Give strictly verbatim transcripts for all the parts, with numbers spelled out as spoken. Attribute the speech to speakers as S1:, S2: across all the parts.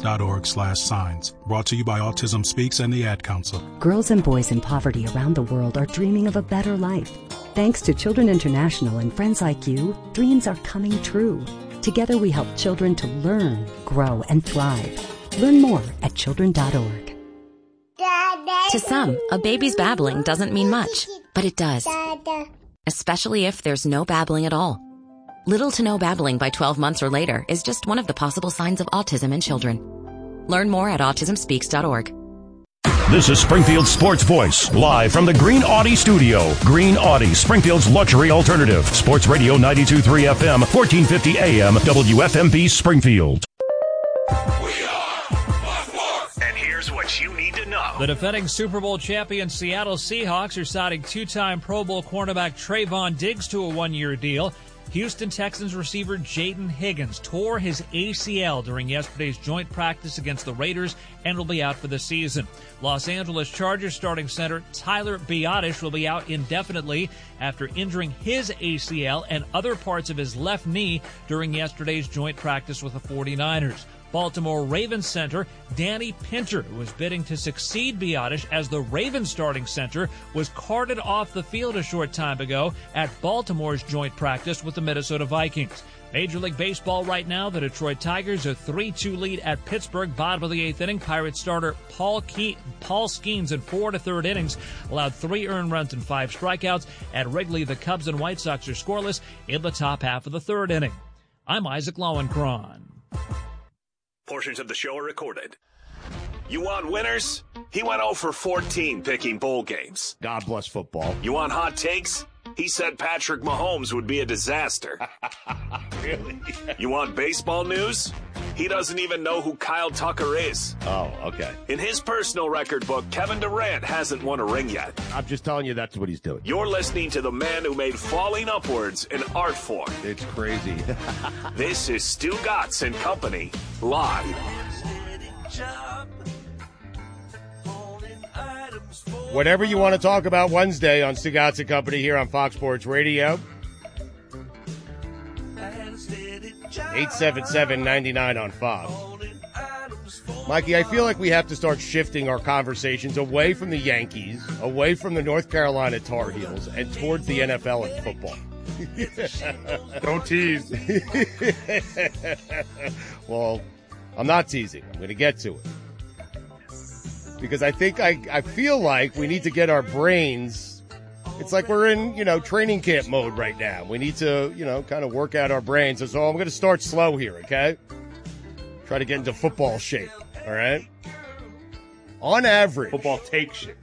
S1: autismspeaks.org slash signs. Brought to you by Autism Speaks and the Ad Council.
S2: Girls and boys in poverty around the world are dreaming of a better life. Thanks to Children International and friends like you, dreams are coming true. Together we help children to learn, grow, and thrive. Learn more at children dot org.
S3: To some, a baby's babbling doesn't mean much, but it does. Especially if there's no babbling at all. Little to no babbling by twelve months or later is just one of the possible signs of autism in children. Learn more at autism speaks dot org.
S4: This is Springfield's Sports Voice, live from the Green Audi studio. Green Audi, Springfield's luxury alternative. Sports Radio ninety-two point three F M, fourteen fifty A M, W F M B Springfield.
S5: What you need to know.
S6: The defending Super Bowl champion Seattle Seahawks are signing two-time Pro Bowl cornerback Trayvon Diggs to a one-year deal. Houston Texans receiver Jaden Higgins tore his A C L during yesterday's joint practice against the Raiders and will be out for the season. Los Angeles Chargers starting center Tyler Biadasz will be out indefinitely after injuring his A C L and other parts of his left knee during yesterday's joint practice with the forty-niners. Baltimore Ravens center Danny Pinter, who was bidding to succeed Biadasz as the Ravens starting center, was carted off the field a short time ago at Baltimore's joint practice with the Minnesota Vikings. Major League Baseball right now, the Detroit Tigers a three two lead at Pittsburgh, bottom of the eighth inning. Pirates starter Paul Ke- Paul Skeens in four to third innings allowed three earned runs and five strikeouts. At Wrigley, the Cubs and White Sox are scoreless in the top half of the third inning. I'm Isaac Lowenkron.
S5: Portions of the show are recorded. You want winners? He went oh for fourteen picking bowl games.
S7: God bless football.
S5: You want hot takes? He said Patrick Mahomes would be a disaster.
S7: Really?
S5: You want baseball news? He doesn't even know who Kyle Tucker is.
S7: Oh, okay.
S5: In his personal record book, Kevin Durant hasn't won a ring yet.
S7: I'm just telling you that's what he's doing.
S5: You're listening to the man who made falling upwards an art form.
S7: It's crazy.
S5: This is Stu Gatz and Company, live.
S7: Whatever you want to talk about Wednesday on Stu Gatz and Company here on Fox Sports Radio. eight seven seven, nine nine on Fox. Mikey, I feel like we have to start shifting our conversations away from the Yankees, away from the North Carolina Tar Heels, and towards the N F L and football.
S8: Don't tease.
S7: Well, I'm not teasing. I'm going to get to it. Because I think I, I feel like we need to get our brains, it's like we're in, you know, training camp mode right now. We need to, you know, kind of work out our brains. And so I'm going to start slow here, okay? Try to get into football shape, all right? On average.
S8: Football take shape.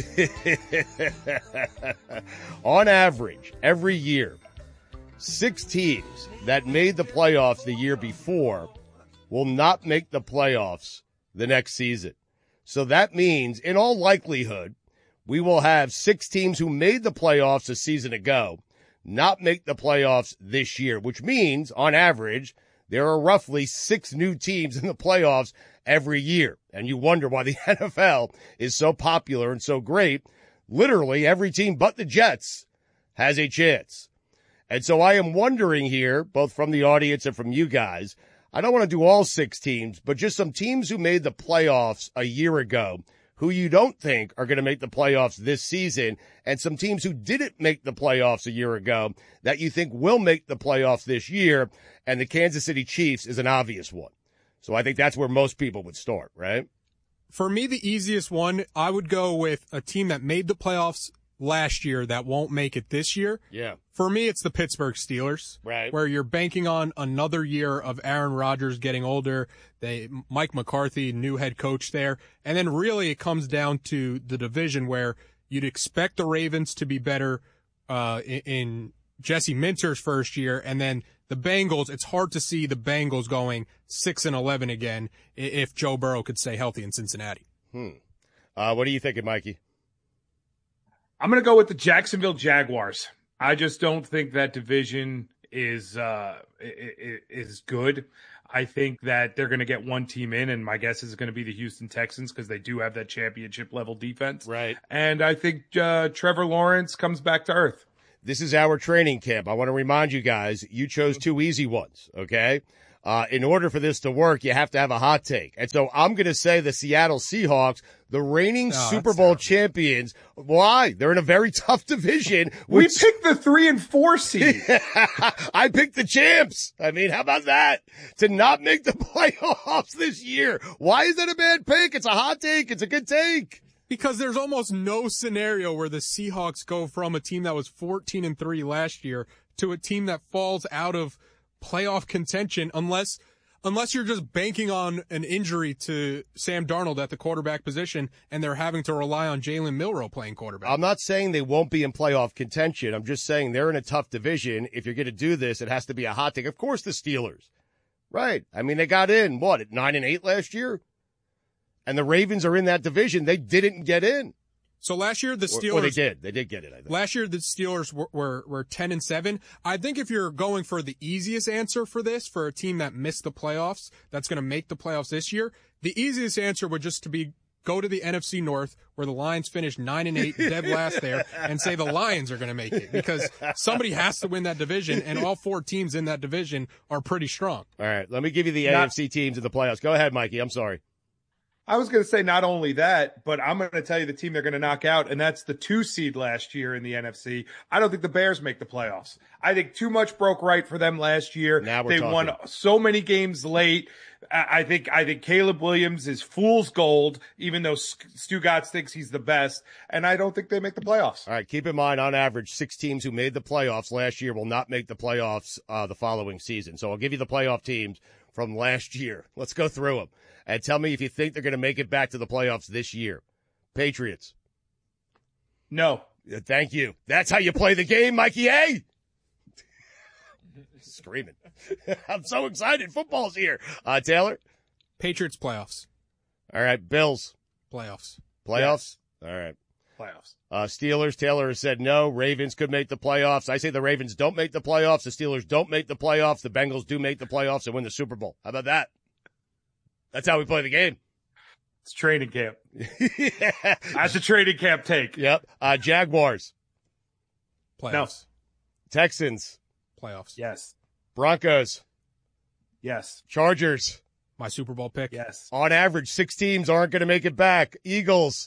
S7: On average, every year, six teams that made the playoffs the year before will not make the playoffs the next season. So that means, in all likelihood, we will have six teams who made the playoffs a season ago not make the playoffs this year, which means, on average, there are roughly six new teams in the playoffs every year. And you wonder why the N F L is so popular and so great. Literally, every team but the Jets has a chance. And so I am wondering here, both from the audience and from you guys, I don't want to do all six teams, but just some teams who made the playoffs a year ago who you don't think are going to make the playoffs this season, and some teams who didn't make the playoffs a year ago that you think will make the playoffs this year, and the Kansas City Chiefs is an obvious one. So I think that's where most people would start, right?
S9: For me, the easiest one, I would go with a team that made the playoffs last year that won't make it this year.
S7: Yeah.
S9: For me, it's the Pittsburgh Steelers.
S7: Right.
S9: Where you're banking on another year of Aaron Rodgers getting older. They, Mike McCarthy, new head coach there. And then really it comes down to the division where you'd expect the Ravens to be better, uh, in, in Jesse Minter's first year. And then the Bengals, it's hard to see the Bengals going six and eleven again if Joe Burrow could stay healthy in Cincinnati.
S7: Hmm. Uh, what are you thinking, Mikey?
S8: I'm going to go with the Jacksonville Jaguars. I just don't think that division is uh, is good. I think that they're going to get one team in, and my guess is going to be the Houston Texans because they do have that championship-level defense.
S7: Right.
S8: And I think uh, Trevor Lawrence comes back to earth.
S7: This is our training camp. I want to remind you guys, you chose two easy ones, okay? Uh, in order for this to work, you have to have a hot take. And so I'm going to say the Seattle Seahawks, the reigning
S9: oh,
S7: Super Bowl champions. Why? They're in a very tough division.
S8: We
S7: which...
S8: picked the three and four seed.
S7: I picked the champs. I mean, how about that? To not make the playoffs this year. Why is that a bad pick? It's a hot take. It's a good take.
S9: Because there's almost no scenario where the Seahawks go from a team that was fourteen and three last year to a team that falls out of playoff contention unless unless you're just banking on an injury to Sam Darnold at the quarterback position and they're having to rely on Jalen Milroe playing quarterback.
S7: I'm not saying they won't be in playoff contention. I'm just saying they're in a tough division. If you're going to do this, it has to be a hot take. Of course, the Steelers. Right. I mean, they got in, what, at nine and eight last year? And the Ravens are in that division. They didn't get in.
S9: So last year, the Steelers.
S7: Well, they did. They did get it, I think.
S9: Last year, the Steelers were, were, were ten and seven. I think if you're going for the easiest answer for this, for a team that missed the playoffs, that's going to make the playoffs this year, the easiest answer would just to be go to the N F C North, where the Lions finished nine and eight, dead last there, and say the Lions are going to make it. Because somebody has to win that division, and all four teams in that division are pretty strong.
S7: All right, let me give you the Not- A F C teams in the playoffs. Go ahead, Mikey. I'm sorry.
S8: I was going to say not only that, but I'm going to tell you the team they're going to knock out, and that's the two seed last year in the N F C. I don't think the Bears make the playoffs. I think too much broke right for them last year.
S7: Now we're
S8: they
S7: talking.
S8: won so many games late. I think I think Caleb Williams is fool's gold, even though Stu Gatz thinks he's the best, and I don't think they make the playoffs.
S7: All right, keep in mind, on average, six teams who made the playoffs last year will not make the playoffs uh, the following season. So I'll give you the playoff teams from last year. Let's go through them. And tell me if you think they're going to make it back to the playoffs this year. Patriots.
S8: No.
S7: Thank you. That's how you play the game, Mikey A. Screaming. I'm so excited. Football's here. Uh, Taylor?
S9: Patriots playoffs.
S7: All right. Bills.
S9: Playoffs.
S7: Playoffs?
S8: Yes.
S7: All right.
S8: Playoffs.
S7: Uh, Steelers. Taylor has said no. Ravens could make the playoffs. I say the Ravens don't make the playoffs. The Steelers don't make the playoffs. The Bengals do make the playoffs and win the Super Bowl. How about that? That's how we play the game.
S8: It's training camp.
S7: Yeah.
S8: That's a training camp take.
S7: Yep. Uh, Jaguars.
S9: Playoffs.
S8: No.
S7: Texans.
S9: Playoffs.
S8: Yes.
S7: Broncos.
S8: Yes.
S7: Chargers.
S9: My Super Bowl pick.
S8: Yes.
S7: On average, six teams aren't going to make it back. Eagles.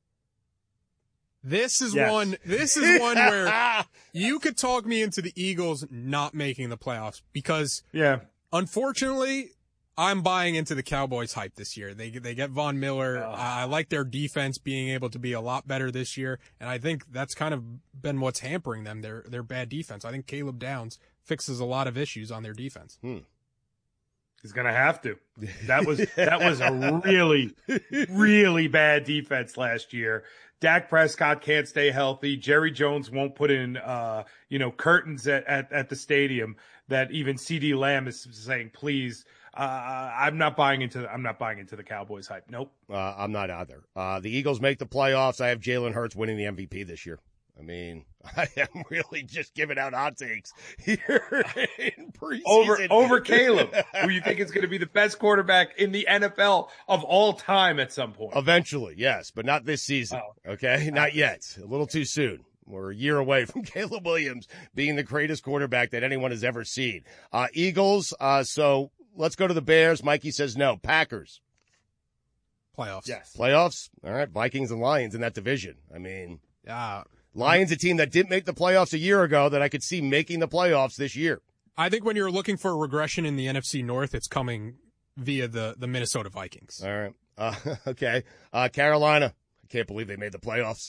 S9: This is
S8: yes.
S9: one, this is one where you could talk me into the Eagles not making the playoffs because
S8: yeah,
S9: unfortunately, I'm buying into the Cowboys hype this year. They they get Von Miller.
S8: Oh.
S9: I like their defense being able to be a lot better this year, and I think that's kind of been what's hampering them. Their their bad defense. I think Caleb Downs fixes a lot of issues on their defense.
S7: Hmm.
S8: He's gonna have to. That was that was a really really bad defense last year. Dak Prescott can't stay healthy. Jerry Jones won't put in uh you know curtains at at, at the stadium that even CeeDee Lamb is saying please. Uh, I'm not buying into. I'm not buying into the Cowboys hype. Nope.
S7: Uh, I'm not either. Uh, the Eagles make the playoffs. I have Jalen Hurts winning the M V P this year. I mean, I am really just giving out hot takes here in preseason.
S8: Over over Caleb, who you think is going to be the best quarterback in the N F L of all time at some point.
S7: Eventually, yes, but not this season. Oh. Okay, not yet. A little too soon. We're a year away from Caleb Williams being the greatest quarterback that anyone has ever seen. Uh, Eagles. Uh, so. Let's go to the Bears. Mikey says no. Packers.
S9: Playoffs.
S8: Yes.
S7: Playoffs? All right. Vikings and Lions in that division. I mean,
S9: uh,
S7: Lions, a team that didn't make the playoffs a year ago that I could see making the playoffs this year.
S9: I think when you're looking for a regression in the N F C North, it's coming via the, the Minnesota Vikings.
S7: All right. Uh, okay. Uh, Carolina. I can't believe they made the playoffs.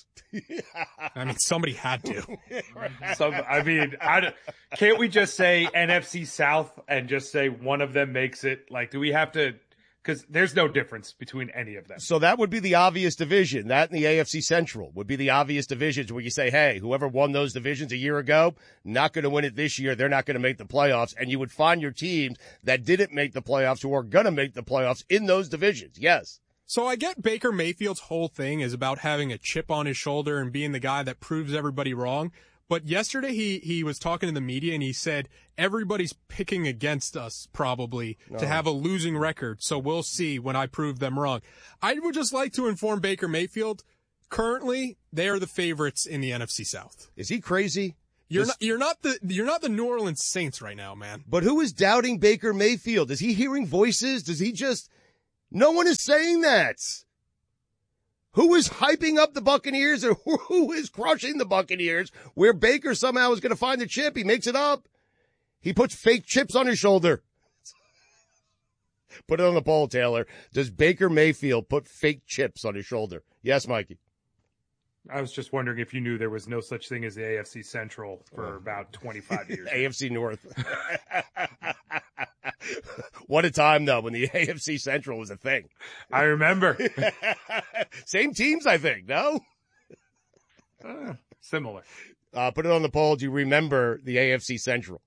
S9: I mean, somebody had to.
S8: Some, I mean, I, can't we just say N F C South and just say one of them makes it? Like, do we have to? Because there's no difference between any of them.
S7: So that would be the obvious division. That and the A F C Central would be the obvious divisions where you say, hey, whoever won those divisions a year ago, not going to win it this year. They're not going to make the playoffs. And you would find your teams that didn't make the playoffs who are going to make the playoffs in those divisions. Yes.
S9: So I get Baker Mayfield's whole thing is about having a chip on his shoulder and being the guy that proves everybody wrong. But yesterday he, he was talking to the media and he said, everybody's picking against us probably no. to have a losing record. So we'll see when I prove them wrong. I would just like to inform Baker Mayfield, currently they are the favorites in the N F C South.
S7: Is he crazy?
S9: You're
S7: This-
S9: not, you're not the, you're not the New Orleans Saints right now, man.
S7: But who is doubting Baker Mayfield? Is he hearing voices? Does he just, no one is saying that. Who is hyping up the Buccaneers or who is crushing the Buccaneers where Baker somehow is going to find the chip? He makes it up. He puts fake chips on his shoulder. Put it on the poll, Taylor. Does Baker Mayfield put fake chips on his shoulder? Yes, Mikey.
S8: I was just wondering if you knew there was no such thing as the A F C Central for oh. about twenty-five years.
S7: A F C North. What a time, though, when the A F C Central was a thing.
S8: I remember.
S7: Same teams, I think, no?
S8: Uh, similar.
S7: Uh, put it on the poll. Do you remember the A F C Central?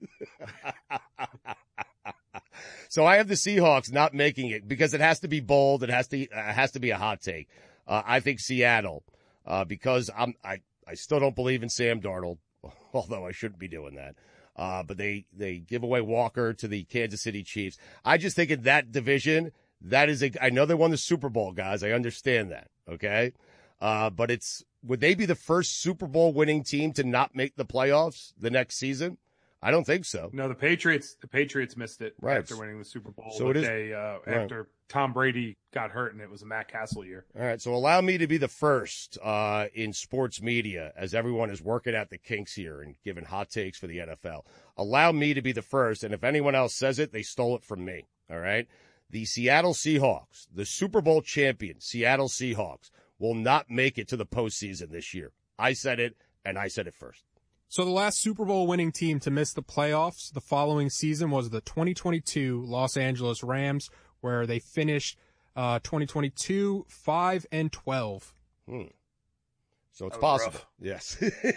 S7: So I have the Seahawks not making it because it has to be bold. It has to uh, has to be a hot take. Uh, I think Seattle, uh, because I'm I, I still don't believe in Sam Darnold, although I shouldn't be doing that. Uh, but they, they give away Walker to the Kansas City Chiefs. I just think in that division, that is a, I know they won the Super Bowl, guys. I understand that. Okay. Uh, but it's, would they be the first Super Bowl winning team to not make the playoffs the next season? I don't think so.
S8: No, the Patriots, the Patriots missed it
S7: right.
S8: after winning the Super Bowl.
S7: So it is,
S8: day, uh,
S7: right.
S8: after Tom Brady got hurt and it was a Matt Castle year.
S7: All right. So allow me to be the first, uh, in sports media as everyone is working out the kinks here and giving hot takes for the N F L. Allow me to be the first. And if anyone else says it, they stole it from me. All right. The Seattle Seahawks, the Super Bowl champion Seattle Seahawks, will not make it to the postseason this year. I said it and I said it first.
S9: So the last Super Bowl winning team to miss the playoffs the following season was the twenty twenty-two Los Angeles Rams, where they finished uh, twenty twenty-two five and twelve.
S7: Hmm. So it's possible. Rough. Yes.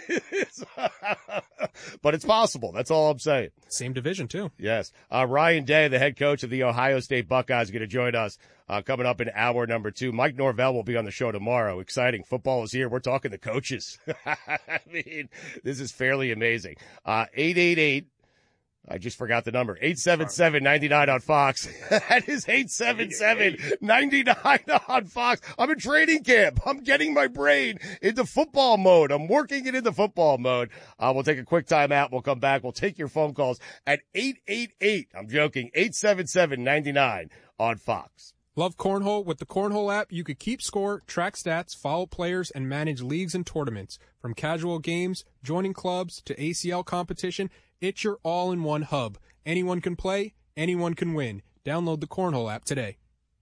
S7: But it's possible. That's all I'm saying.
S9: Same division, too.
S7: Yes. Uh, Ryan Day, the head coach of the Ohio State Buckeyes, is going to join us uh, coming up in hour number two. Mike Norvell will be on the show tomorrow. Exciting. Football is here. We're talking to coaches. I mean, this is fairly amazing. Uh, eight eight eight. I just forgot the number. eight seven seven, nine nine on Fox. That is eight seven seven, nine nine on Fox. I'm in training camp. I'm getting my brain into football mode. I'm working it into football mode. Uh, we'll take a quick time out. We'll come back. We'll take your phone calls at eight eight eight. I'm joking. eight seven seven, nine nine on Fox.
S9: Love Cornhole? With the Cornhole app, you could keep score, track stats, follow players, and manage leagues and tournaments. From casual games, joining clubs, to A C L competition, it's your all-in-one hub. Anyone can play, anyone can win. Download the Cornhole app today.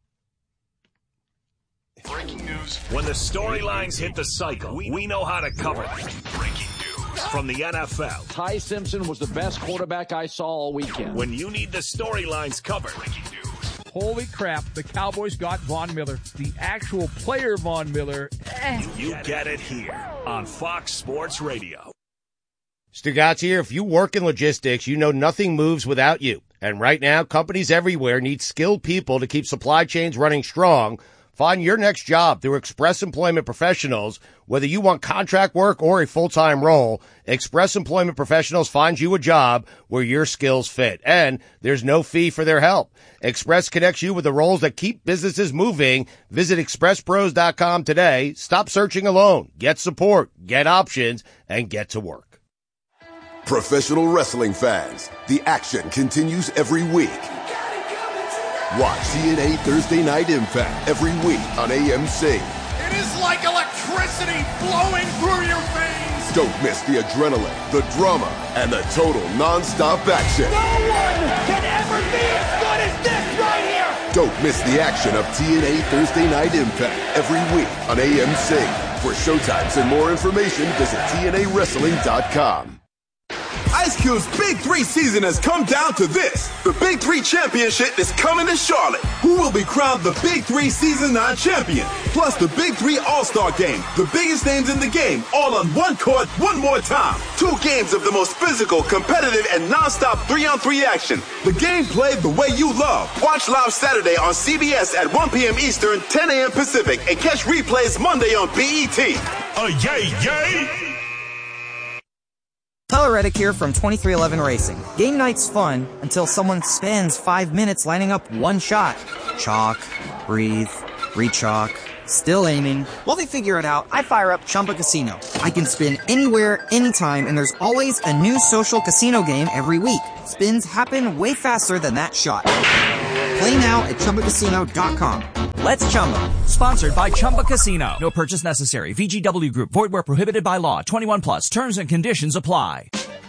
S5: Breaking news. When the storylines hit the cycle, we know how to cover them. Breaking news from the N F L.
S10: Ty Simpson was the best quarterback I saw all weekend.
S5: When you need the storylines covered. Breaking news.
S11: Holy crap, the Cowboys got Von Miller. The actual player Von Miller. Eh.
S5: You get it here on Fox Sports Radio.
S7: Stugatz here. If you work in logistics, you know nothing moves without you. And right now, companies everywhere need skilled people to keep supply chains running strong. Find your next job through Express Employment Professionals. Whether you want contract work or a full-time role, Express Employment Professionals finds you a job where your skills fit. And there's no fee for their help. Express connects you with the roles that keep businesses moving. Visit express pros dot com today. Stop searching alone. Get support, get options, and get to work.
S12: Professional wrestling fans, the action continues every week. Watch T N A Thursday Night Impact every week on A M C.
S13: It is like electricity blowing through your veins.
S12: Don't miss the adrenaline, the drama, and the total non-stop action.
S13: No one can ever be as good as this right here.
S12: Don't miss the action of T N A Thursday Night Impact every week on A M C. For showtimes and more information, visit T N A wrestling dot com.
S14: Ice Cube's Big Three season has come down to this. The Big Three Championship is coming to Charlotte. Who will be crowned the Big Three Season nine champion? Plus the Big Three All-Star Game. The biggest names in the game, all on one court, one more time. Two games of the most physical, competitive, and non-stop three-on-three action. The game played the way you love. Watch live Saturday on C B S at one p.m. Eastern, ten a.m. Pacific, and catch replays Monday on B E T.
S5: Oh, yay, yay!
S15: Tyler Reddick here from twenty-three eleven Racing. Game night's fun until someone spends five minutes lining up one shot. Chalk, breathe, Rechalk. Still aiming. While they figure it out, I fire up Chumba Casino. I can spin anywhere, anytime, and there's always a new social casino game every week. Spins happen way faster than that shot. Play now at Chumba Casino dot com. Let's Chumba.
S16: Sponsored by Chumba Casino. No purchase necessary. V G W Group. Void where prohibited by law. twenty-one plus. Terms and conditions apply.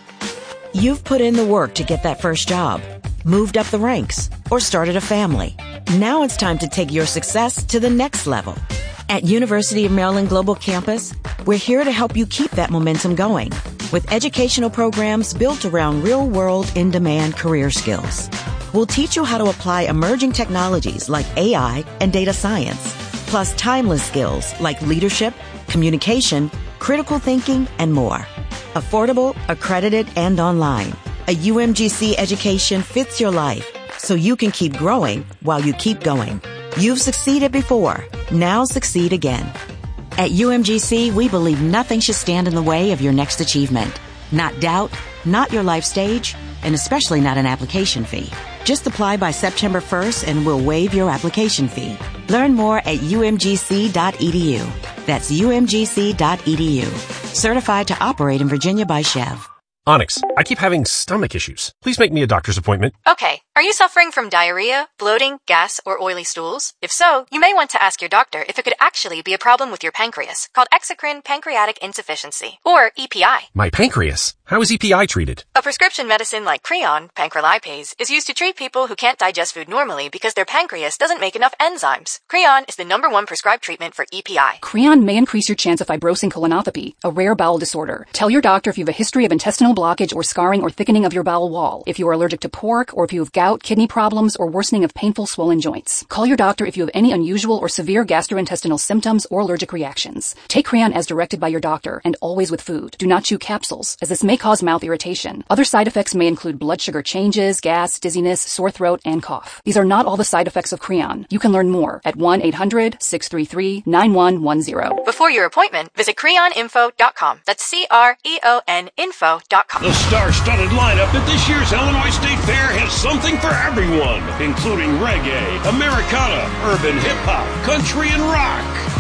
S17: You've put in the work to get that first job, moved up the ranks, or started a family. Now it's time to take your success to the next level. At University of Maryland Global Campus, we're here to help you keep that momentum going with educational programs built around real-world, in-demand career skills. We'll teach you how to apply emerging technologies like A I and data science, plus timeless skills like leadership, communication, critical thinking, and more. Affordable, accredited, and online. A U M G C education fits your life, so you can keep growing while you keep going. You've succeeded before. Now succeed again. At U M G C, we believe nothing should stand in the way of your next achievement. Not doubt, not your life stage, and especially not an application fee. Just apply by September first and we'll waive your application fee. Learn more at U M G C dot E D U. That's U M G C dot E D U. Certified to operate in Virginia by Chev.
S18: Onyx, I keep having stomach issues. Please make me a doctor's appointment.
S19: Okay. Are you suffering from diarrhea, bloating, gas, or oily stools? If so, you may want to ask your doctor if it could actually be a problem with your pancreas, called exocrine pancreatic insufficiency, or E P I.
S18: My pancreas? How is E P I treated?
S19: A prescription medicine like Creon, pancrelipase, is used to treat people who can't digest food normally because their pancreas doesn't make enough enzymes. Creon is the number one prescribed treatment for E P I.
S20: Creon may increase your chance of fibrosing colonopathy, a rare bowel disorder. Tell your doctor if you have a history of intestinal blockage or scarring or thickening of your bowel wall, if you are allergic to pork, or if you have gout, kidney problems, or worsening of painful swollen joints. Call your doctor if you have any unusual or severe gastrointestinal symptoms or allergic reactions. Take Creon as directed by your doctor, and always with food. Do not chew capsules, as this may cause mouth irritation. Other side effects may include blood sugar changes, gas, dizziness, sore throat, and cough. These are not all the side effects of Creon. You can learn more at one eight hundred six three three nine one one zero.
S19: Before your appointment, visit creon info dot com. That's C R E O N info dot com.
S4: The star-studded lineup at this year's Illinois State Fair has something for everyone, including reggae, Americana, urban hip-hop, country, and rock.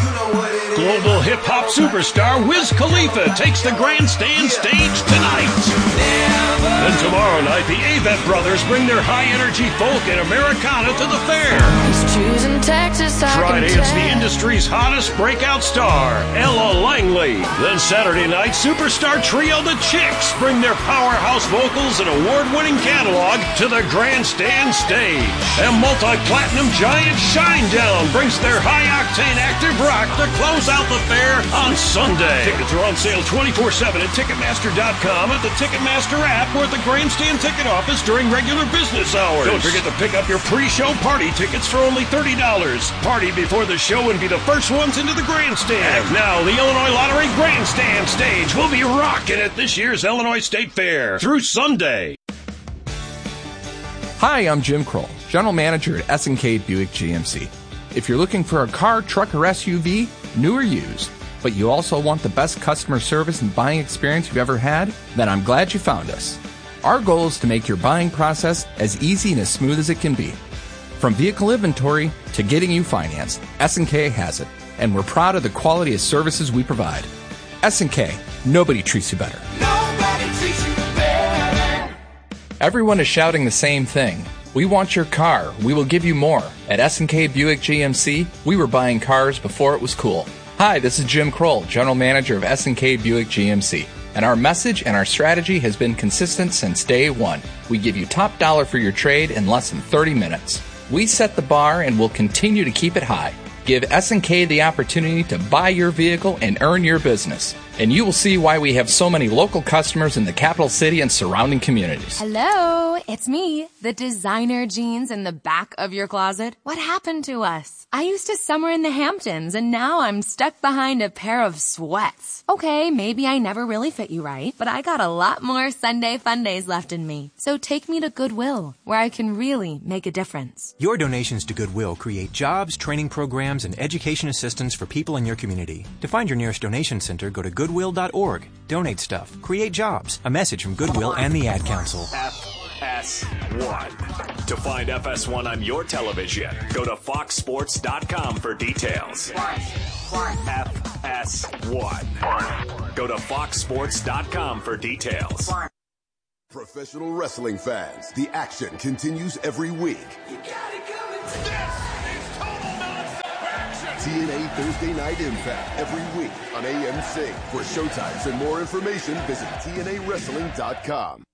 S4: Global hip-hop superstar Wiz Khalifa takes the grandstand stage tonight. Then tomorrow night, the Avett Brothers bring their high-energy folk and Americana to the fair. Friday, it's the industry's hottest breakout star, Ella Langley. Then Saturday night, superstar trio The Chicks bring their powerhouse vocals and award-winning catalog to the grandstand stage. And multi-platinum giant Shinedown brings their high-octane active rock to close out the fair on Sunday. Tickets are on sale twenty-four seven at Ticketmaster dot com, at the Ticketmaster app, or at the grandstand ticket office during regular business hours. Don't forget to pick up your pre-show party tickets for only thirty dollars. Party before the show and be the first ones into the grandstand. And now, the Illinois Lottery grandstand stage will be rocking at this year's Illinois State Fair through Sunday.
S21: Hi, I'm Jim Kroll, General Manager at S and K Buick G M C. If you're looking for a car, truck, or S U V, new or used, but you also want the best customer service and buying experience you've ever had, then I'm glad you found us. Our goal is to make your buying process as easy and as smooth as it can be. From vehicle inventory to getting you financed, S and K has it, and we're proud of the quality of services we provide. S and K, nobody treats you better. Nobody treats you better. Everyone is shouting the same thing. We want your car. We will give you more. At S and K Buick G M C, we were buying cars before it was cool. Hi, this is Jim Kroll, General Manager of S and K Buick G M C. And our message and our strategy has been consistent since day one. We give you top dollar for your trade in less than thirty minutes. We set the bar and will continue to keep it high. Give S and K the opportunity to buy your vehicle and earn your business. And you will see why we have so many local customers in the capital city and surrounding communities.
S22: Hello, it's me, the designer jeans in the back of your closet. What happened to us? I used to summer in the Hamptons, and now I'm stuck behind a pair of sweats. Okay, maybe I never really fit you right, but I got a lot more Sunday fun days left in me. So take me to Goodwill, where I can really make a difference.
S23: Your donations to Goodwill create jobs, training programs, and education assistance for people in your community. To find your nearest donation center, go to goodwill dot org. Donate stuff. Create jobs. A message from Goodwill and the Ad Council.
S5: F S one. To find F S one on your television, go to fox sports dot com for details. F S one. Go to fox sports dot com for details.
S12: Professional wrestling fans, the action continues every week.
S13: You got it coming. This is total nonstop action.
S12: T N A Thursday Night Impact every week on A M C. For showtimes and more information, visit T N A wrestling dot com.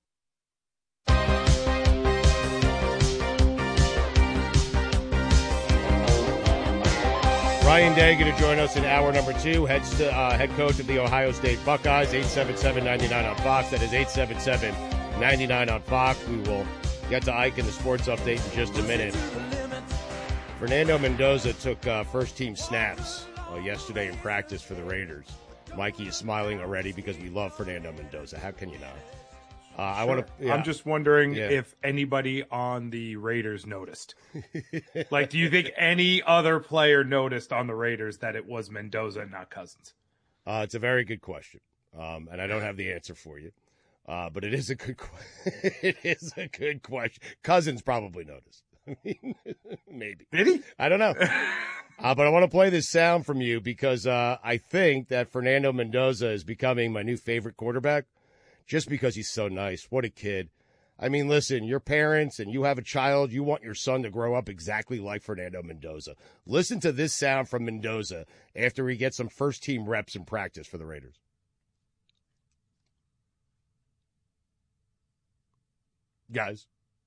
S7: Ryan Day going to join us in hour number two, head, uh, head coach of the Ohio State Buckeyes, eight seven seven, nine nine on Fox. That is eight seven seven, nine nine on Fox. We will get to Ike in the sports update in just a minute. Fernando Mendoza took uh, first-team snaps uh, yesterday in practice for the Raiders. Mikey is smiling already because we love Fernando Mendoza. How can you not? Uh, I
S8: sure.
S7: want to. Yeah.
S8: I'm just wondering
S7: yeah.
S8: if anybody on the Raiders noticed. Like, do you think any other player noticed on the Raiders that it was Mendoza and not Cousins?
S7: Uh, it's a very good question, um, and I don't have the answer for you. Uh, but it is a good. It is a good question. Cousins probably noticed. I mean, maybe.
S8: Did he?
S7: I don't know. uh, but I want to play this sound from you because uh, I think that Fernando Mendoza is becoming my new favorite quarterback. Just because he's so nice. What a kid. I mean, listen, your parents and you have a child, you want your son to grow up exactly like Fernando Mendoza. Listen to this sound from Mendoza after he gets some first-team reps in practice for the Raiders. Guys.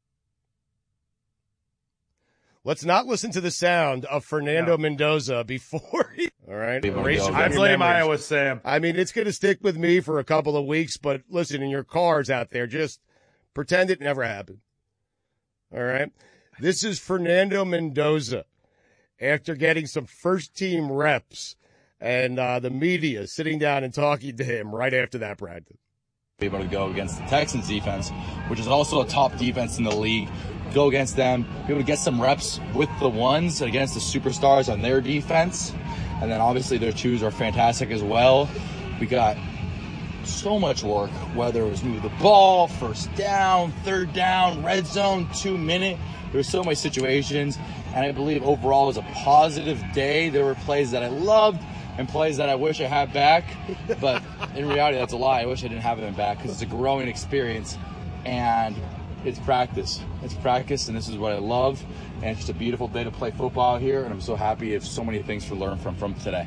S7: Let's not listen to the sound of Fernando no. Mendoza before he... All right?
S8: I blame Iowa Sam.
S7: I mean, it's going to stick with me for a couple of weeks, but listen, in your cars out there, just pretend it never happened. All right? This is Fernando Mendoza after getting some first-team reps and uh, the media sitting down and talking to him right after that practice.
S1: Be able to go against the Texans defense, which is also a top defense in the league. Go against them, be able to get some reps with the ones against the superstars on their defense. And then obviously their twos are fantastic as well. We got so much work, whether it was move the ball, first down, third down, red zone, two minute. There were so many situations, and I believe overall it was a positive day. There were plays that I loved and plays that I wish I had back, but in reality that's a lie. I wish I didn't have them back because it's a growing experience, and it's practice. It's practice, and this is what I love. And it's just a beautiful day to play football here, and I'm so happy if so many things to learn from from today.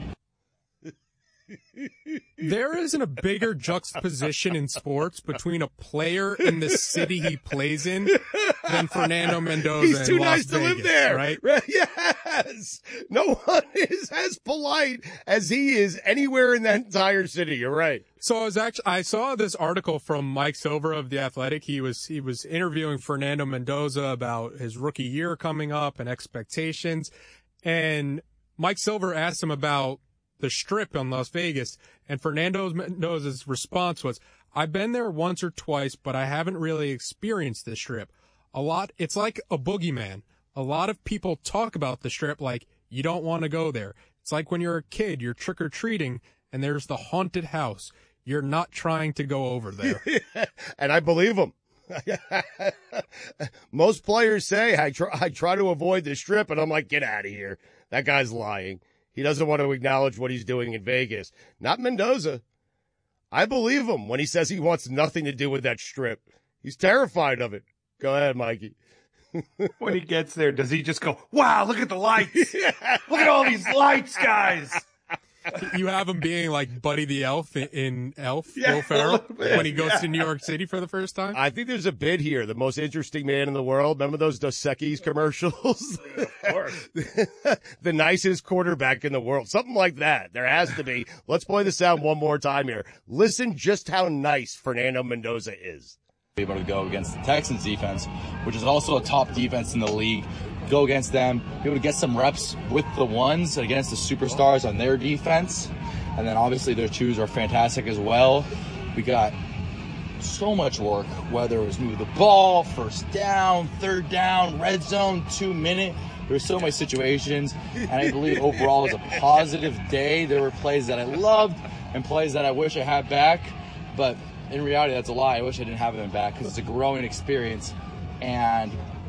S9: There isn't a bigger juxtaposition in sports between a player and the city he plays in than Fernando Mendoza.
S7: He's too
S9: in
S7: nice
S9: Las
S7: to
S9: Vegas,
S7: live there,
S9: right?
S7: Yes. No one is as polite as he is anywhere in that entire city. You're right.
S9: So I was actually I saw this article from Mike Silver of The Athletic. He was he was interviewing Fernando Mendoza about his rookie year coming up and expectations, and Mike Silver asked him about the Strip in Las Vegas, and Fernando Mendoza's response was, I've been there once or twice, but I haven't really experienced the Strip. A lot, it's like a boogeyman. A lot of people talk about the Strip like you don't want to go there. It's like when you're a kid, you're trick-or-treating, and there's the haunted house. You're not trying to go over there.
S7: And I believe him. Most players say, I try, I try to avoid the Strip, and I'm like, get out of here. That guy's lying. He doesn't want to acknowledge what he's doing in Vegas. Not Mendoza. I believe him when he says he wants nothing to do with that Strip. He's terrified of it. Go ahead, Mikey.
S8: When he gets there, does he just go, wow, look at the lights. Look at all these lights, guys.
S9: You have him being like Buddy the Elf in Elf,
S7: Yeah,
S9: Will Ferrell, when he goes
S7: yeah.
S9: to New York City for the first time.
S7: I think there's a bit here. The most interesting man in the world. Remember those Dos Equis commercials?
S8: Of course.
S7: The nicest quarterback in the world. Something like that. There has to be. Let's play the sound one more time here. Listen just how nice Fernando Mendoza is.
S1: Be able to go against the Texans defense, which is also a top defense in the league. Go against them, be able to get some reps with the ones against the superstars on their defense. And then obviously their twos are fantastic as well. We got so much work, whether it was move the ball, first down, third down, red zone, two minute. There were so many situations, and I believe overall it was a positive day. There were plays that I loved and plays that I wish I had back, but in reality that's a lie. I wish I didn't have them back because it's a growing experience, and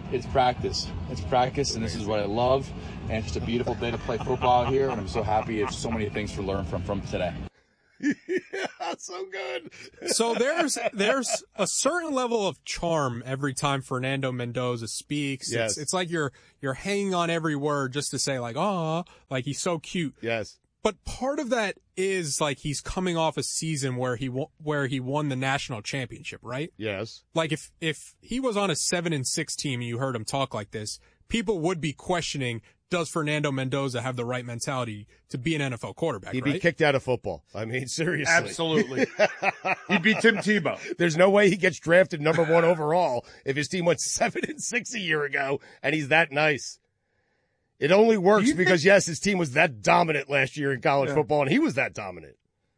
S1: it's practice. It's practice, and this is what I love. And it's just a beautiful day to play football here, and I'm so happy. It's so many things to learn from from today.
S7: Yeah, so good.
S9: So there's there's a certain level of charm every time Fernando Mendoza speaks.
S7: Yes.
S9: It's, it's like you're you're hanging on every word just to say like, oh, like he's so cute.
S7: Yes.
S9: But part of that is like he's coming off a season where he won, where he won the national championship, right?
S7: Yes.
S9: Like if if he was on a seven and six team and you heard him talk like this, people would be questioning, does Fernando Mendoza have the right mentality to be an N F L quarterback?
S7: He'd
S9: right?
S7: be kicked out of football. I mean, seriously.
S8: Absolutely. He'd be Tim Tebow.
S7: There's no way he gets drafted number one overall if his team went seven and six a year ago and he's that nice. It only works because, think- yes, his team was that dominant last year in college
S8: yeah.
S7: football, and he was that dominant.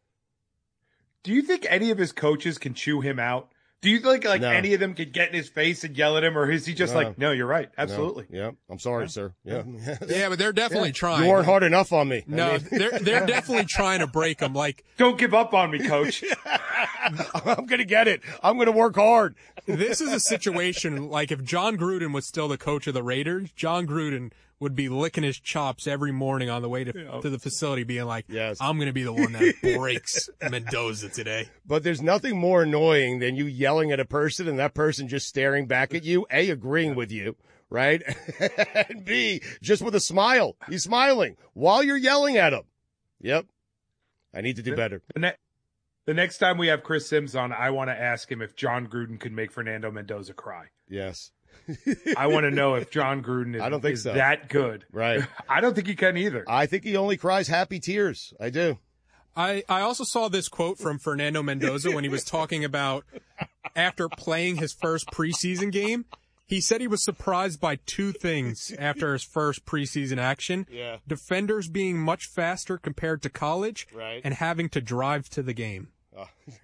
S8: Do you think any of his coaches can chew him out? Do you think like
S7: No.
S8: any of them could get in his face and yell at him, or is he just
S7: No.
S8: like, no, you're right, absolutely?
S7: No. Yeah, I'm sorry,
S8: Yeah.
S7: sir. Yeah,
S9: Yeah, but they're definitely
S7: Yeah.
S9: trying.
S7: You weren't hard enough on me.
S9: No,
S7: I mean-
S9: they're they're definitely trying to break him. Like,
S8: don't give up on me, coach.
S7: I'm gonna get it. I'm gonna work hard.
S9: This is a situation like if John Gruden was still the coach of the Raiders, John Gruden would be licking his chops every morning on the way to,
S7: Yeah.
S9: to the facility being like,
S7: yes.
S9: I'm going to be the one that breaks Mendoza today.
S7: But there's nothing more annoying than you yelling at a person and that person just staring back at you, A, agreeing with you, right? And B, just with a smile. He's smiling while you're yelling at him. Yep. I need to do better.
S8: The, ne- the next time we have Chris Sims on, I want to ask him if John Gruden could make Fernando Mendoza cry.
S7: Yes.
S8: I want to know if John Gruden is,
S7: I don't think
S8: is
S7: so.
S8: that good.
S7: Right.
S8: I don't think he can either.
S7: I think he only cries happy tears. I do.
S9: I, I also saw this quote from Fernando Mendoza when he was talking about after playing his first preseason game. He said he was surprised by two things after his first preseason action.
S7: Yeah.
S9: Defenders being much faster compared to college,
S7: right.
S9: and having to drive to the game.
S7: Oh.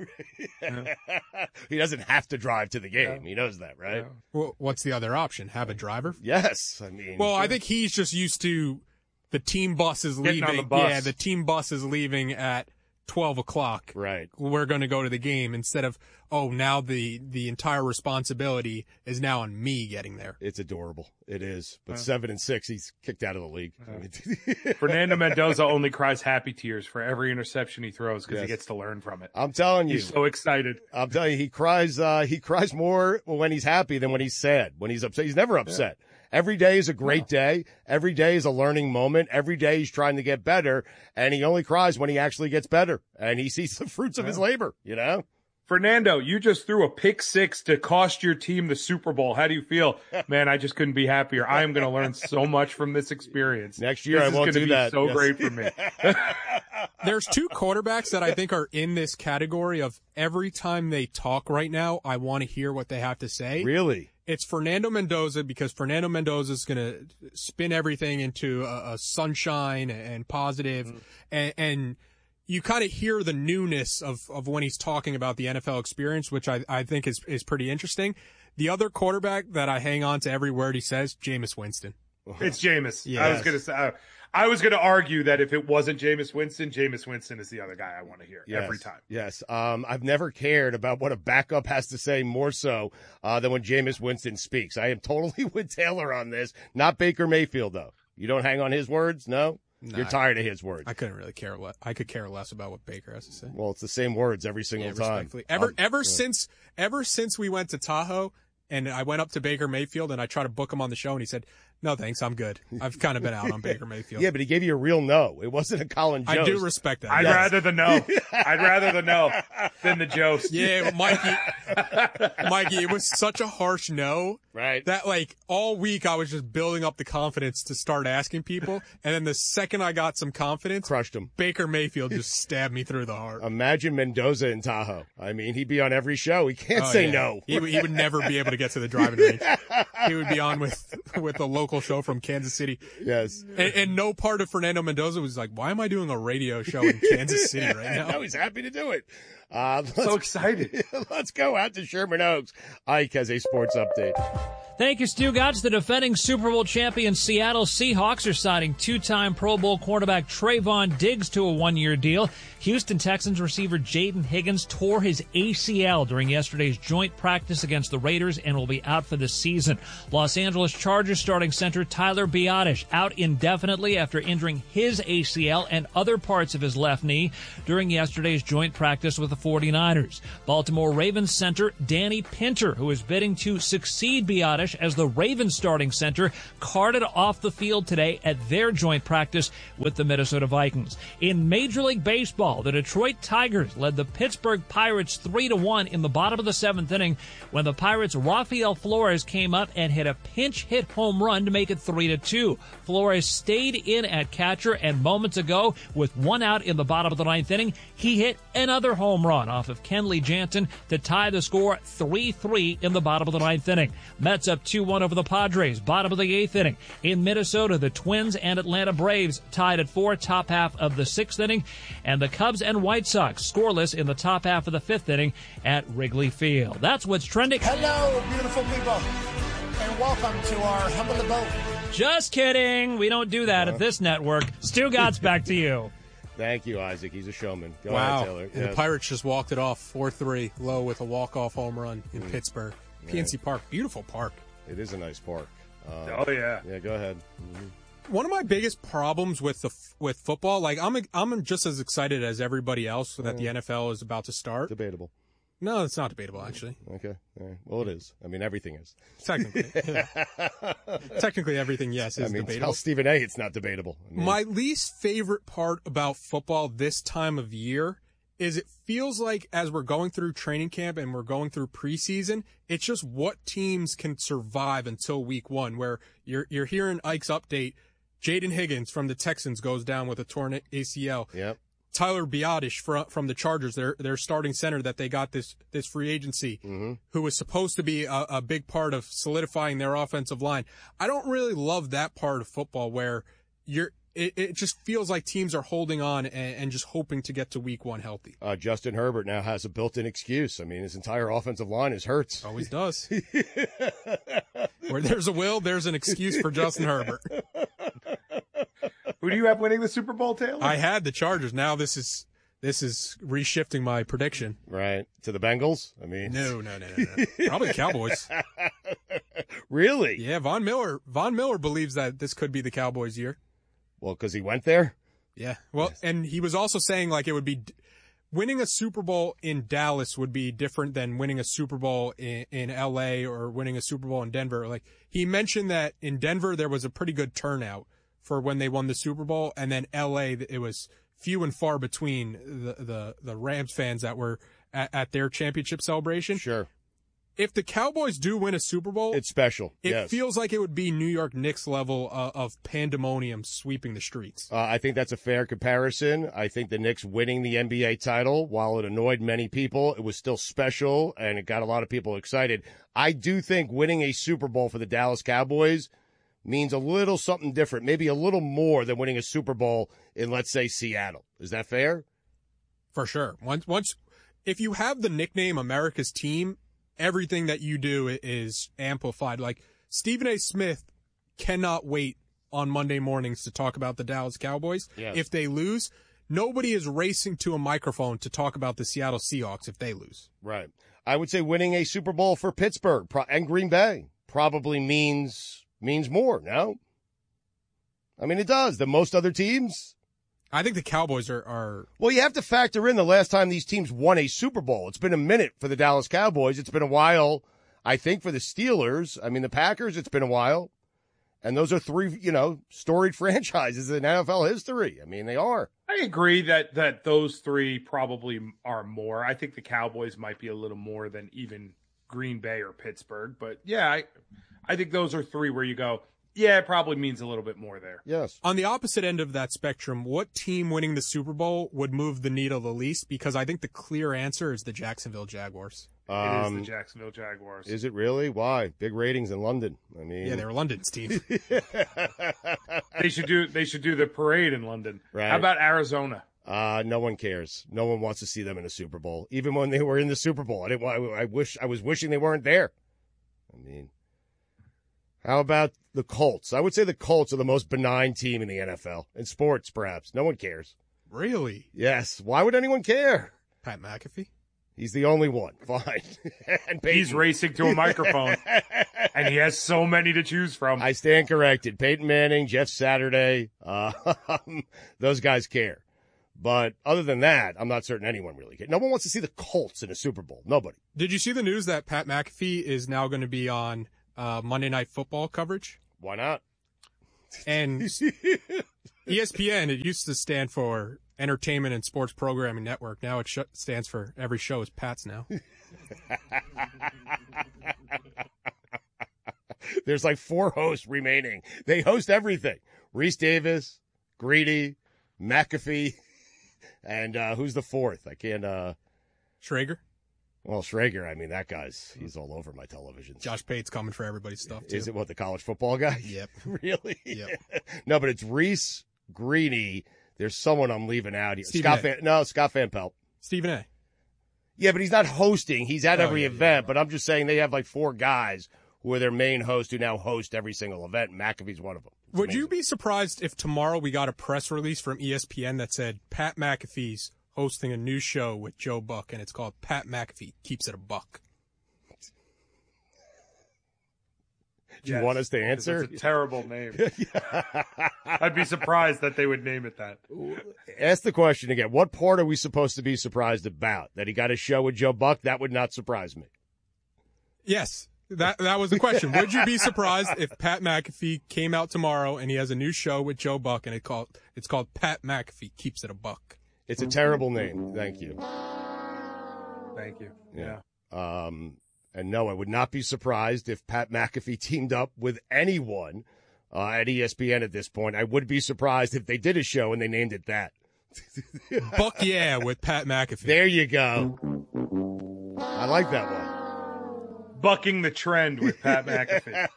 S7: He doesn't have to drive to the game. Yeah. He knows that, right? Yeah.
S9: Well, what's the other option? Have a driver?
S7: Yes. I mean,
S9: well, I think he's just used to the team bus is
S8: Getting
S9: leaving.
S8: on the bus.
S9: Yeah, the team bus is leaving at twelve o'clock.
S7: Right.
S9: We're going to go to the game instead of, oh, now the, the entire responsibility is now on me getting there.
S7: It's adorable. It is. But uh, seven and six, he's kicked out of the league.
S8: Uh, Fernando Mendoza only cries happy tears for every interception he throws because yes. he gets to learn from it.
S7: I'm telling you.
S8: He's so excited.
S7: I'm telling you, he cries, uh, he cries more when he's happy than when he's sad. When he's upset, he's never upset. Yeah. Every day is a great wow. day. Every day is a learning moment. Every day he's trying to get better, and he only cries when he actually gets better, and he sees the fruits of yeah. his labor, you know?
S8: Fernando, you just threw a pick six to cost your team the Super Bowl. How do you feel? Man, I just couldn't be happier. I am going to learn so much from this experience.
S7: Next year
S8: this
S7: I won't do
S8: be
S7: that.
S8: So
S7: yes.
S8: great for me.
S9: There's two quarterbacks that I think are in this category of every time they talk right now, I want to hear what they have to say.
S7: Really?
S9: It's Fernando Mendoza because Fernando Mendoza is going to spin everything into a, a sunshine and positive, mm. and, and you kind of hear the newness of, of when he's talking about the N F L experience, which I, I think is, is pretty interesting. The other quarterback that I hang on to every word he says, Jameis Winston.
S8: It's Jameis.
S9: Yes.
S8: I was going to say, uh, I was going to argue that if it wasn't Jameis Winston, Jameis Winston is the other guy I want to hear
S7: yes.
S8: every time.
S7: Yes. Um, I've never cared about what a backup has to say more so uh, than when Jameis Winston speaks. I am totally with Taylor on this. Not Baker Mayfield, though. You don't hang on his words? No?
S9: No,
S7: You're tired of his words.
S9: I couldn't really care what I could care less about what Baker has to say.
S7: Well, it's the same words every single
S9: yeah,
S7: time.
S9: Ever,
S7: um,
S9: ever
S7: yeah.
S9: since, ever since we went to Tahoe and I went up to Baker Mayfield and I tried to book him on the show and he said, "No, thanks, I'm good. I've kind of been out on Baker Mayfield."
S7: Yeah, but he gave you a real no. It wasn't a Colin Jost.
S9: I do respect that.
S8: I'd
S9: yes.
S8: rather the no. I'd rather the no than the Jost.
S9: Yeah, Mikey. Mikey, it was such a harsh no.
S7: Right.
S9: That like all week I was just building up the confidence to start asking people, and then the second I got some confidence,
S7: crushed him.
S9: Baker Mayfield just stabbed me through the heart.
S7: Imagine Mendoza in Tahoe. I mean, he'd be on every show. He can't
S9: oh,
S7: say
S9: yeah.
S7: no.
S9: He, he would never be able to get to the driving range. He would be on with with a local show from Kansas City.
S7: Yes.
S9: And, and no part of Fernando Mendoza was like, "Why am I doing a radio show in Kansas City right now?"
S7: No, he's happy to do it. Uh,
S8: so excited.
S7: Let's go out to Sherman Oaks. Ike has a sports update.
S2: Thank you, Stu Gotts. The defending Super Bowl champion Seattle Seahawks are signing two-time Pro Bowl cornerback Trayvon Diggs to a one-year deal. Houston Texans receiver Jaden Higgins tore his A C L during yesterday's joint practice against the Raiders and will be out for the season. Los Angeles Chargers starting center Tyler Biadasz out indefinitely after injuring his A C L and other parts of his left knee during yesterday's joint practice with the forty-niners. Baltimore Ravens center Danny Pinter, who is bidding to succeed Biadasz as the Ravens starting center, carted off the field today at their joint practice with the Minnesota Vikings. In Major League Baseball, the Detroit Tigers led the Pittsburgh Pirates three to one in the bottom of the seventh inning when the Pirates' Rafael Flores came up and hit a pinch hit home run to make it three to two. Flores stayed in at catcher, and moments ago, with one out in the bottom of the ninth inning, he hit another home run off of Kenley Jansen to tie the score three three in the bottom of the ninth inning. Mets up two one over the Padres, bottom of the eighth inning. In Minnesota, the Twins and Atlanta Braves tied at four, top half of the sixth inning, and the Cubs and White Sox scoreless in the top half of the fifth inning at Wrigley Field. That's what's trending.
S3: Hello, beautiful people, and welcome to our humble abode.
S2: Just kidding. We don't do that uh-huh. at this network. Stu Gotts, back to you.
S7: Thank you, Isaac. He's a showman. Go
S9: wow.
S7: ahead, Taylor.
S9: And
S7: yes.
S9: the Pirates just walked it off four three low with a walk-off home run in mm. Pittsburgh. P N C Park. Beautiful park.
S7: It is a nice park.
S8: Uh, oh, yeah.
S7: Yeah, go ahead. Mm-hmm.
S9: One of my biggest problems with the with football, like I'm I'm just as excited as everybody else that the N F L is about to start.
S7: Debatable.
S9: No, it's not debatable, actually.
S7: Okay. All right. Well, it is. I mean, everything is.
S9: Technically. Yeah. Technically, everything, yes, is
S7: I mean,
S9: debatable.
S7: Tell Stephen A. it's not debatable. I mean,
S9: my least favorite part about football this time of year is it feels like as we're going through training camp and we're going through preseason, it's just what teams can survive until week one, where you're you're hearing Ike's update. Jaden Higgins from the Texans goes down with a torn A C L.
S7: Yep.
S9: Tyler Biadasz from from the Chargers, their their starting center that they got this this free agency,
S7: mm-hmm.
S9: who was supposed to be a, a big part of solidifying their offensive line. I don't really love that part of football where you're. It, it just feels like teams are holding on and, and just hoping to get to week one healthy.
S7: Uh, Justin Herbert now has a built-in excuse. I mean, his entire offensive line is hurts.
S9: Always does. Where there's a will, there's an excuse for Justin Herbert.
S8: Who do you have winning the Super Bowl, Taylor?
S9: I had the Chargers. Now this is this is reshifting my prediction.
S7: Right. To the Bengals? I mean.
S9: No, no, no, no, no. Probably the Cowboys.
S7: Really?
S9: Yeah, Von Miller. Von Miller believes that this could be the Cowboys' year.
S7: Well, because he went there?
S9: Yeah. Well, yes. And he was also saying like it would be winning a Super Bowl in Dallas would be different than winning a Super Bowl in, in L A or winning a Super Bowl in Denver. Like he mentioned that in Denver there was a pretty good turnout for when they won the Super Bowl, and then L A it was few and far between the the, the Rams fans that were at, at their championship celebration.
S7: Sure.
S9: If the Cowboys do win a Super Bowl,
S7: it's special.
S9: It
S7: yes.
S9: feels like it would be New York Knicks level uh, of pandemonium sweeping the streets.
S7: Uh, I think that's a fair comparison. I think the Knicks winning the N B A title, while it annoyed many people, it was still special and it got a lot of people excited. I do think winning a Super Bowl for the Dallas Cowboys means a little something different, maybe a little more than winning a Super Bowl in, let's say, Seattle. Is that fair?
S9: For sure. Once, once, if you have the nickname America's Team, everything that you do is amplified. Like Stephen A. Smith cannot wait on Monday mornings to talk about the Dallas Cowboys.
S7: Yes.
S9: If they lose, nobody is racing to a microphone to talk about the Seattle Seahawks if they lose.
S7: Right. I would say winning a Super Bowl for Pittsburgh and Green Bay probably means means more, no? I mean, it does. The most other teams.
S9: I think the Cowboys are, are...
S7: Well, you have to factor in the last time these teams won a Super Bowl. It's been a minute for the Dallas Cowboys. It's been a while, I think, for the Steelers. I mean, the Packers, it's been a while. And those are three, you know, storied franchises in N F L history. I mean, they are.
S8: I agree that, that those three probably are more. I think the Cowboys might be a little more than even Green Bay or Pittsburgh. But, yeah, I, I think those are three where you go, yeah, it probably means a little bit more there.
S7: Yes.
S9: On the opposite end of that spectrum, what team winning the Super Bowl would move the needle the least? Because I think the clear answer is the Jacksonville Jaguars.
S8: Um, it is the Jacksonville Jaguars.
S7: Is it really? Why? Big ratings in London. I mean,
S9: yeah, they're London's team.
S8: They should do. They should do the parade in London.
S7: Right.
S8: How about Arizona?
S7: Uh, no one cares. No one wants to see them in a Super Bowl, even when they were in the Super Bowl. I didn't. I, I wish. I was wishing they weren't there. I mean. How about the Colts? I would say the Colts are the most benign team in the N F L. In sports, perhaps. No one cares.
S9: Really?
S7: Yes. Why would anyone care?
S9: Pat McAfee?
S7: He's the only one. Fine. And Peyton.
S8: He's racing to a microphone, and he has so many to choose from.
S7: I stand corrected. Peyton Manning, Jeff Saturday, uh, those guys care. But other than that, I'm not certain anyone really cares. No one wants to see the Colts in a Super Bowl. Nobody.
S9: Did you see the news that Pat McAfee is now going to be on uh, Monday Night Football coverage?
S7: Why not?
S9: And E S P N, it used to stand for Entertainment and Sports Programming Network. Now it sh- stands for every show is Pat's now.
S7: There's like four hosts remaining. They host everything. Reese Davis, Greedy, McAfee, and uh, who's the fourth? I can't. Uh...
S9: Schrager?
S7: Well, Schrager, I mean, that guy's, he's all over my television.
S9: Josh Pate's coming for everybody's stuff, too.
S7: Is it what, the college football guy?
S9: Yep.
S7: Really?
S9: Yep.
S7: No, but it's Reese, Greedy. There's someone I'm leaving out here.
S9: Stephen
S7: Scott
S9: A.
S7: Van, no, Scott Van Pelt.
S9: Stephen A.
S7: Yeah, but he's not hosting. He's at
S9: Oh,
S7: every
S9: yeah,
S7: event. Yeah. But I'm just saying they have like four guys who are their main hosts who now host every single event. McAfee's one of them. It's
S9: Would
S7: amazing.
S9: you be surprised if tomorrow we got a press release from E S P N that said Pat McAfee's hosting a new show with Joe Buck, and it's called Pat McAfee Keeps It a Buck?
S7: Do you yes, want us to answer?
S8: It's a terrible name. I'd be surprised that they would name it that.
S7: Ask the question again. What part are we supposed to be surprised about? That he got a show with Joe Buck? That would not surprise me.
S9: Yes. That that was the question. Would you be surprised if Pat McAfee came out tomorrow and he has a new show with Joe Buck, and it called it's called Pat McAfee Keeps It a Buck?
S7: It's a terrible name. Thank you.
S8: Thank you.
S7: Yeah. yeah. Um, and no, I would not be surprised if Pat McAfee teamed up with anyone uh, at E S P N at this point. I would be surprised if they did a show and they named it that.
S9: Buck yeah with Pat McAfee.
S7: There you go. I like that one.
S8: Bucking the trend with Pat McAfee.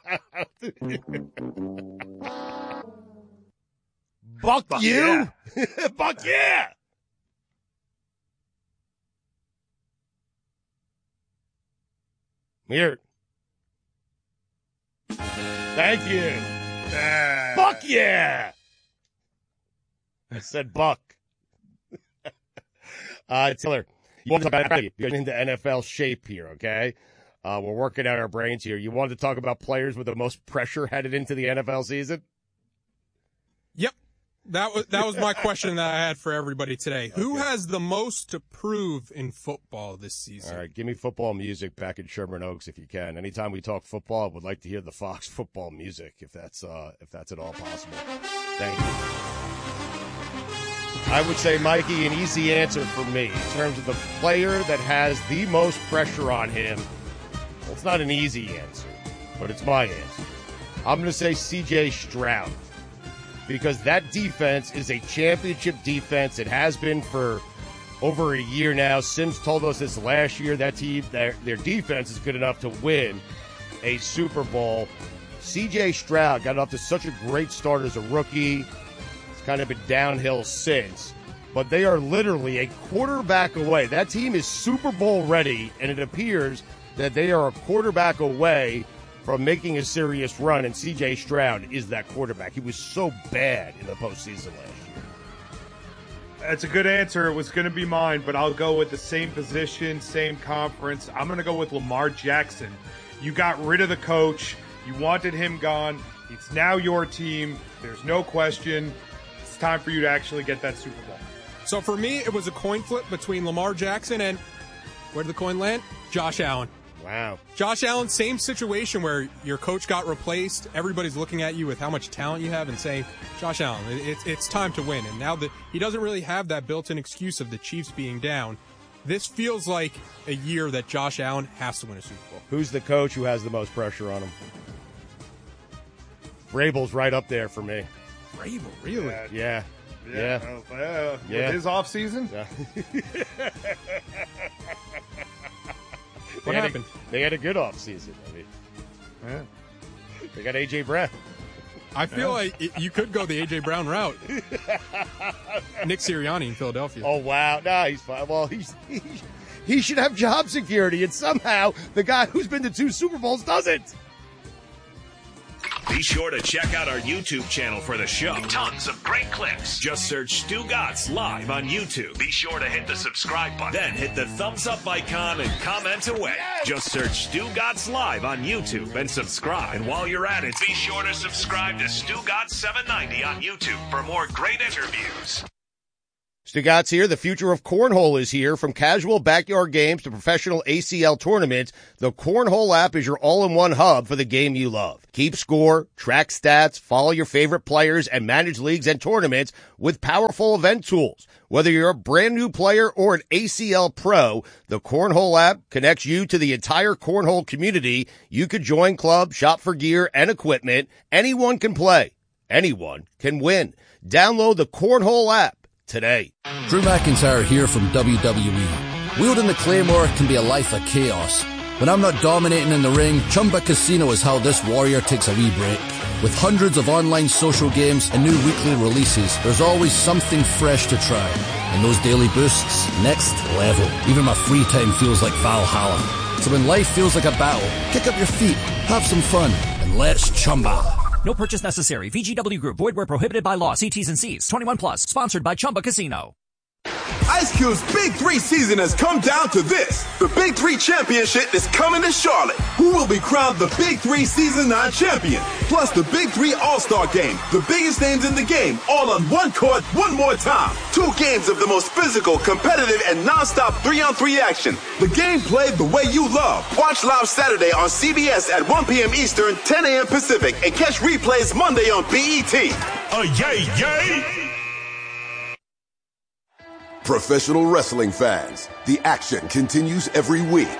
S7: Buck,
S8: Buck
S7: you?
S8: Yeah.
S7: Buck yeah! Here. Thank you.
S8: Ah.
S7: Buck yeah! I said Buck. uh, Taylor, you want to talk about you're into N F L shape here, okay? Uh, we're working out our brains here. You wanted to talk about players with the most pressure headed into the N F L season?
S9: Yep. That was that was my question that I had for everybody today. Okay. Who has the most to prove in football this season?
S7: All right, give me football music back in Sherman Oaks if you can. Anytime we talk football, I would like to hear the Fox football music if that's uh, if that's at all possible. Thank you. I would say, Mikey, an easy answer for me in terms of the player that has the most pressure on him. Well, it's not an easy answer, but it's my answer. I'm going to say C J Stroud. Because that defense is a championship defense. It has been for over a year now. Sims told us this last year. That team, their, their defense is good enough to win a Super Bowl. C J Stroud got off to such a great start as a rookie. It's kind of been downhill since. But they are literally a quarterback away. That team is Super Bowl ready, and it appears that they are a quarterback away from making a serious run, and C J Stroud is that quarterback. He was so bad in the postseason last year.
S8: That's a good answer. It was going to be mine, but I'll go with the same position, same conference. I'm going to go with Lamar Jackson. You got rid of the coach. You wanted him gone. It's now your team. There's no question. It's time for you to actually get that Super Bowl.
S9: So for me, it was a coin flip between Lamar Jackson and, where did the coin land? Josh Allen.
S7: Wow.
S9: Josh Allen, same situation where your coach got replaced. Everybody's looking at you with how much talent you have and saying, Josh Allen, it, it's time to win. And now that he doesn't really have that built-in excuse of the Chiefs being down, this feels like a year that Josh Allen has to win a Super Bowl.
S7: Who's the coach who has the most pressure on him? Vrabel's right up there for me.
S9: Vrabel, really?
S7: Yeah. Yeah.
S8: Yeah. yeah. Uh, uh,
S7: yeah.
S8: With his offseason?
S7: Yeah.
S9: What
S7: they
S9: happened?
S7: A, they had a good offseason. I mean,
S8: yeah.
S7: They got A J. Brown.
S9: I feel yeah. like it, you could go the A J. Brown route. Nick Sirianni in Philadelphia.
S7: Oh, wow. No, he's fine. Well, he's, he, he should have job security, and somehow the guy who's been to two Super Bowls doesn't.
S5: Be sure to check out our YouTube channel for the show. Tons of great clips. Just search Stu Gatz Live on YouTube. Be sure to hit the subscribe button. Then hit the thumbs up icon and comment away. Just search Stu Gatz Live on YouTube and subscribe. And while you're at it, be sure to subscribe to Stu Gatz seven ninety on YouTube for more great interviews.
S7: Stu Gatz here. The future of cornhole is here. From casual backyard games to professional A C L tournaments, the Cornhole app is your all-in-one hub for the game you love. Keep score, track stats, follow your favorite players, and manage leagues and tournaments with powerful event tools. Whether you're a brand new player or an A C L pro, the Cornhole app connects you to the entire cornhole community. You could join clubs, shop for gear and equipment. Anyone can play. Anyone can win. Download the Cornhole app today.
S6: Drew McIntyre here from W W E. Wielding the Claymore can be a life of chaos. When I'm not dominating in the ring, Chumba Casino is how this warrior takes a wee break. With hundreds of online social games and new weekly releases, there's always something fresh to try. And those daily boosts, next level. Even my free time feels like Valhalla. So when life feels like a battle, kick up your feet, have some fun, and let's Chumba.
S16: No purchase necessary. V G W Group. Void where prohibited by law. See T's and C's. twenty-one plus. Sponsored by Chumba Casino.
S14: Ice Cube's Big Three season has come down to this. The Big Three Championship is coming to Charlotte. Who will be crowned the Big Three Season nine champion? Plus the Big Three All-Star Game. The biggest names in the game, all on one court, one more time. Two games of the most physical, competitive, and non-stop three-on-three action. The game played the way you love. Watch live Saturday on C B S at one p.m. Eastern, ten a.m. Pacific, and catch replays Monday on B E T.
S5: Oh, yay, yay!
S12: Professional wrestling fans, the action continues every week.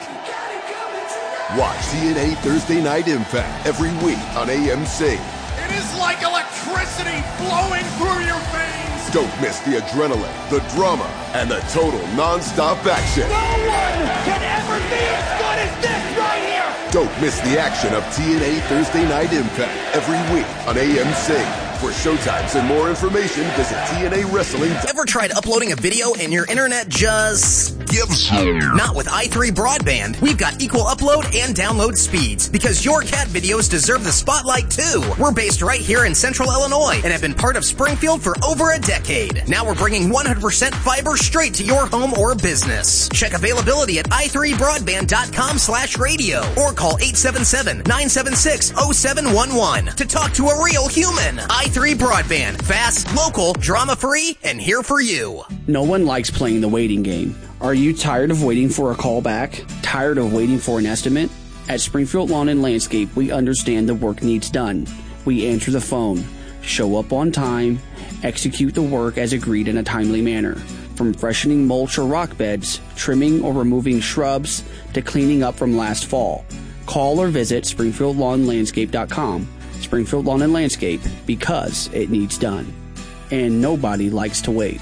S12: Watch T N A Thursday Night Impact every week on A M C.
S13: It is like electricity flowing through your veins.
S12: Don't miss the adrenaline, the drama, and the total non-stop action.
S13: No one can ever be as good as this right here.
S12: Don't miss the action of T N A Thursday Night Impact every week on A M C. For showtimes and more information, visit T N A Wrestling.
S10: Ever tried uploading a video and your internet just gives up? Not with i three Broadband. We've got equal upload and download speeds because your cat videos deserve the spotlight too. We're based right here in Central Illinois and have been part of Springfield for over a decade. Now we're bringing one hundred percent fiber straight to your home or business. Check availability at i three broadband dot com slash radio or call eight seven seven, nine seven six, zero seven one one to talk to a real human. i three Broadband. Fast, local, drama-free, and here for you.
S11: No one likes playing the waiting game. Are you tired of waiting for a call back? Tired of waiting for an estimate? At Springfield Lawn and Landscape, we understand the work needs done. We answer the phone, show up on time, execute the work as agreed in a timely manner. From freshening mulch or rock beds, trimming or removing shrubs, to cleaning up from last fall. Call or visit springfield lawn landscape dot com. Springfield Lawn and Landscape, because it needs done. And nobody likes to wait.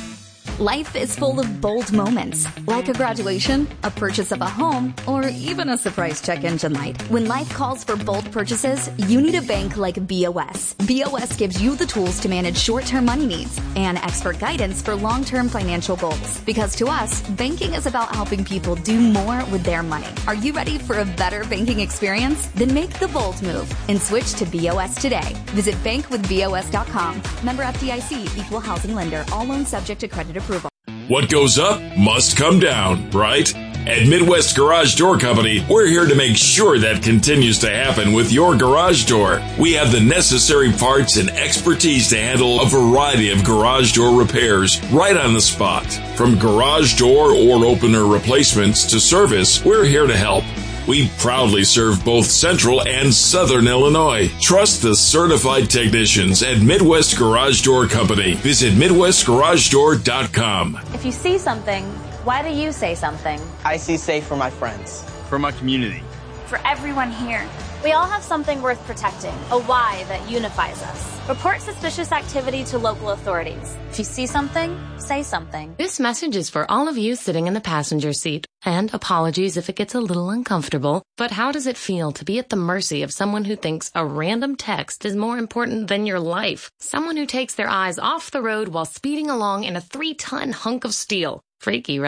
S24: Life is full of bold moments, like a graduation, a purchase of a home, or even a surprise check engine light. When life calls for bold purchases, you need a bank like B O S. B O S gives you the tools to manage short-term money needs and expert guidance for long-term financial goals. Because to us, banking is about helping people do more with their money. Are you ready for a better banking experience? Then make the bold move and switch to B O S today. Visit bank with B O S dot com. Member F D I C, Equal Housing Lender. All loans subject to credit approval.
S25: What goes up must come down, right? At Midwest Garage Door Company, we're here to make sure that continues to happen with your garage door. We have the necessary parts and expertise to handle a variety of garage door repairs right on the spot. From garage door or opener replacements to service, we're here to help. We proudly serve both Central and Southern Illinois. Trust the certified technicians at Midwest Garage Door Company. Visit midwest garage door dot com.
S26: If you see something, why do you say something?
S27: I see safe for my friends.
S28: For my community.
S26: For everyone here. We all have something worth protecting, a why that unifies us. Report suspicious activity to local authorities. If you see something, say something.
S29: This message is for all of you sitting in the passenger seat. And apologies if it gets a little uncomfortable, but how does it feel to be at the mercy of someone who thinks a random text is more important than your life? Someone who takes their eyes off the road while speeding along in a three-ton hunk of steel. Freaky, right?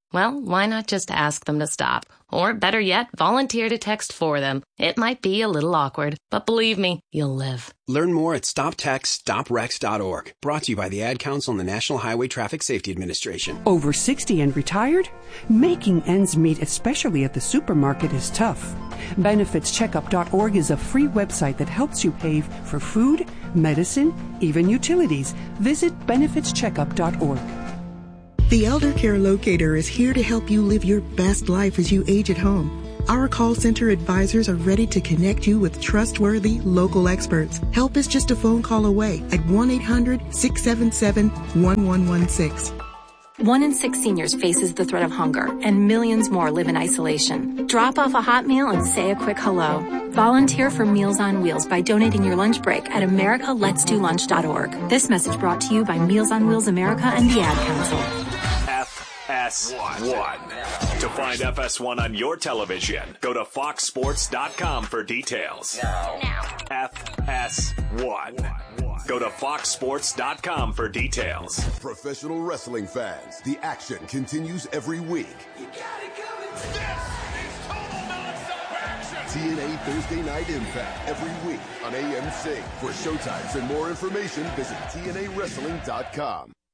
S29: Well, why not just ask them to stop? Or better yet, volunteer to text for them. It might be a little awkward, but believe me, you'll live.
S4: Learn more at stop text stop wrecks dot org. Brought to you by the Ad Council and the National Highway Traffic Safety Administration.
S15: Over sixty and retired? Making ends meet, especially at the supermarket, is tough. benefits checkup dot org is a free website that helps you pay for food, medicine, even utilities. Visit benefits checkup dot org.
S17: The Elder Care Locator is here to help you live your best life as you age at home. Our call center advisors are ready to connect you with trustworthy local experts. Help is just a phone call away at one eight hundred six seven seven one one one six.
S18: One in six seniors faces the threat of hunger, and millions more live in isolation. Drop off a hot meal and say a quick hello. Volunteer for Meals on Wheels by donating your lunch break at america lets do lunch dot org. This message brought to you by Meals on Wheels America and the Ad Council.
S5: F S one. To find F S one on your television, go to fox sports dot com for details. Now. F S one. Go to fox sports dot com for details.
S12: Professional wrestling fans, the action continues every week.
S13: You got it coming. This is total non-stop action.
S12: T N A Thursday Night Impact every week on A M C. For showtimes and more information, visit T N A wrestling dot com.